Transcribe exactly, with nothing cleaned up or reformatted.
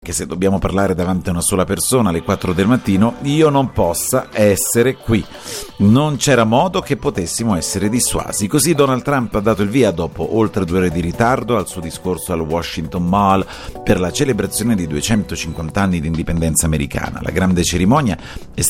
che se dobbiamo parlare davanti a una sola persona alle quattro del mattino, io non possa essere qui. Non c'era modo che potessimo essere dissuasi. Così Donald Trump ha dato il via, dopo oltre due ore di ritardo, al suo discorso al Washington Mall per la celebrazione di duecentocinquanta anni di indipendenza americana. La grande cerimonia è